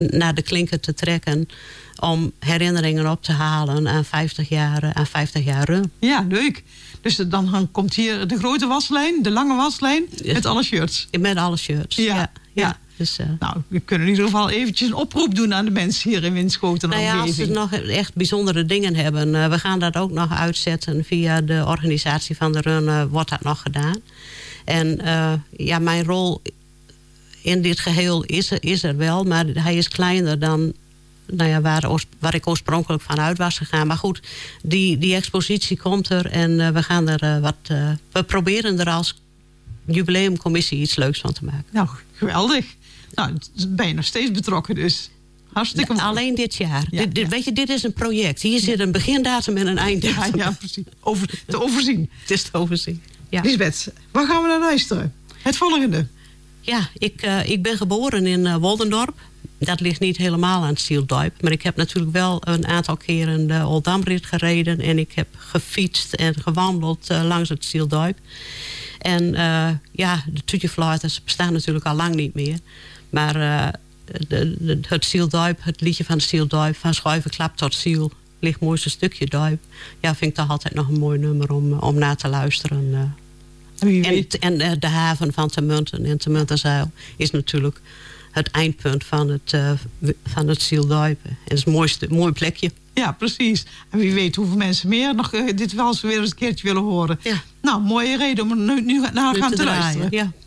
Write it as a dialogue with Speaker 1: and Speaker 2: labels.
Speaker 1: naar de klinker te trekken om herinneringen op te halen aan 50 jaar run.
Speaker 2: Ja, leuk. Dus dan komt hier de grote waslijn, de lange waslijn, met alle shirts.
Speaker 1: Met alle shirts, ja. Dus,
Speaker 2: nou, we kunnen in ieder geval eventjes een oproep doen aan de mensen hier in Winschoten en omgeving.
Speaker 1: Als ze nog echt bijzondere dingen hebben, we gaan dat ook nog uitzetten via de organisatie van de run, wordt dat nog gedaan. En mijn rol in dit geheel is er wel, maar hij is kleiner dan waar ik oorspronkelijk van uit was gegaan. Maar goed, die expositie komt er en we gaan er we proberen er als jubileumcommissie iets leuks van te maken.
Speaker 2: Nou, geweldig. Nou, ben je nog steeds betrokken dus. Hartstikke mooi.
Speaker 1: Alleen dit jaar. Weet je, dit is een project. Hier zit een begindatum en een einddatum.
Speaker 2: Ja, precies. Te overzien.
Speaker 1: Het is te overzien. Ja.
Speaker 2: Lisbeth, waar gaan we naar luisteren? Het volgende.
Speaker 1: Ja, ik ben geboren in Woldendorp. Dat ligt niet helemaal aan het Zielduip. Maar ik heb natuurlijk wel een aantal keren de Oldamrit gereden. En ik heb gefietst en gewandeld langs het Zielduip. En de Tutjefluiters bestaan natuurlijk al lang niet meer. Maar het Zielduip, het liedje van het Zielduip, van Schuivenklap tot Ziel, ligt mooiste stukje duip. Ja, vind ik toch altijd nog een mooi nummer om naar te luisteren. En de haven van Termunten en Termuntenzeil is natuurlijk het eindpunt van het Zielduip. En het is een mooi plekje.
Speaker 2: Ja, precies. En wie weet hoeveel mensen meer nog dit wel eens weer eens een keertje willen horen.
Speaker 1: Ja.
Speaker 2: Nou, mooie reden om nu naar gaan te luisteren.
Speaker 1: Ja.